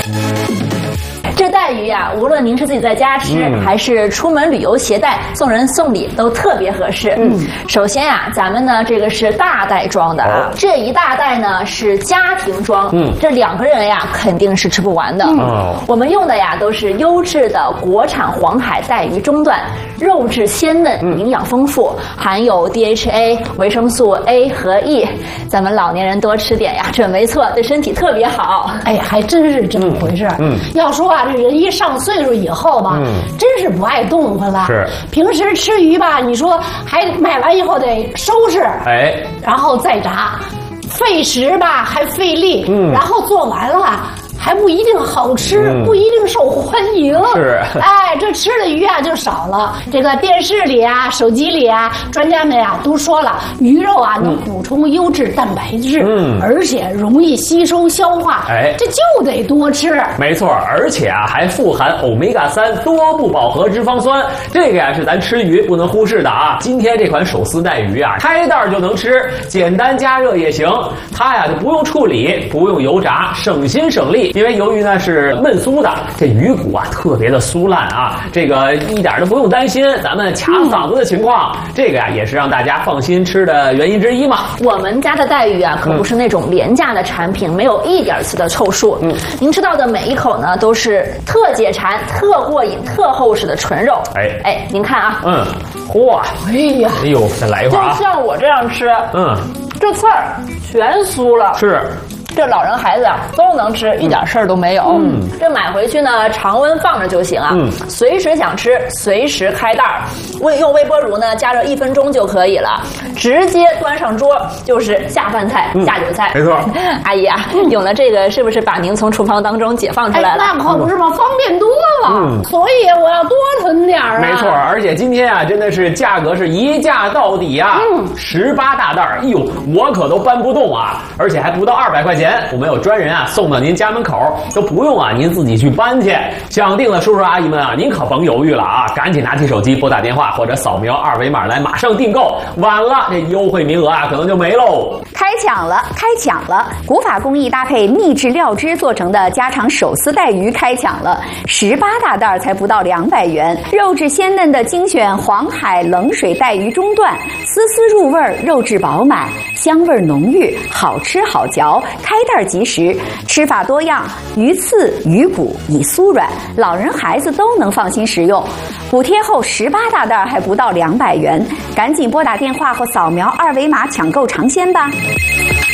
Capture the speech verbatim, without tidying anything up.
这带鱼呀、啊，无论您是自己在家吃，嗯、还是出门旅游携带，送人送礼都特别合适。嗯，首先呀、啊，咱们呢这个是大袋装的啊，哦、这一大袋呢是家庭装，嗯，这两个人呀肯定是吃不完的。嗯，我们用的呀都是优质的国产黄海带鱼中段，肉质鲜嫩，营养丰富，含有 D H A、维生素 A 和 E， 咱们老年人多吃点呀，准没错，对身体特别好。 哎，还真是这么回事。嗯，要说啊。人一上岁数以后吧，嗯、真是不爱动弹了。是，平时吃鱼吧，你说还买完以后得收拾，哎，然后再炸，费时吧，还费力，嗯，然后做完了。还不一定好吃，嗯、不一定受欢迎。是，哎，这吃的鱼啊就少了。这个电视里啊、手机里啊，专家们啊都说了，鱼肉啊能补充优质蛋白质，嗯，而且容易吸收消化。哎，这就得多吃。 没错，而且啊还富含欧米伽三多不饱和脂肪酸，这个呀是咱吃鱼不能忽视的啊。今天这款手撕带鱼啊，开袋就能吃，简单加热也行。它呀就不用处理，不用油炸，省心省力。因为由于呢是焖酥的，这鱼骨啊特别的酥烂啊，这个一点都不用担心咱们卡嗓子的情况。嗯、这个呀也是让大家放心吃的原因之一嘛。 我们家的带鱼啊可不是那种廉价的产品，嗯、没有一点次的凑数。嗯，您吃到的每一口呢都是特解馋、特过瘾、特厚实的纯肉。哎哎，您看啊，嗯， 嚯， 哎呀， 哎呦，再来一会儿啊！ 就像我这样吃，嗯，这刺儿全酥了。 是。 这老人孩子啊都能吃，一点事儿都没有。嗯，这买回去呢，常温放着就行啊。嗯，随时想吃，随时开袋儿。微用微波炉呢加热一分钟就可以了，直接端上桌就是下饭菜、下酒菜。 没错， 阿姨啊，有了这个是不是把您从厨房当中解放出来了？ 那可不是嘛，方便多了。嗯，所以我要多囤点儿啊。 没错，而且今天啊，真的是价格是一价到底啊，嗯，十八大袋儿，哎呦，我可都搬不动啊，而且还不到二百块钱。我们有专人啊送到您家门口，都不用啊您自己去搬去。想定了叔叔阿姨们啊，您可甭犹豫了啊，赶紧拿起手机拨打电话或者扫描二维码来马上订购，晚了这优惠名额啊可能就没喽。 开抢了，开抢了！古法工艺搭配秘制料汁做成的家常手撕带鱼开抢了，十八大袋才不到两百元，肉质鲜嫩的精选黄海冷水带鱼中段，丝丝入味，肉质饱满，香味浓郁，好吃好嚼。开袋即食，吃法多样，鱼刺、鱼骨已酥软，老人孩子都能放心食用。补贴后十八大袋还不到两百元，赶紧拨打电话或扫描二维码抢购尝鲜吧。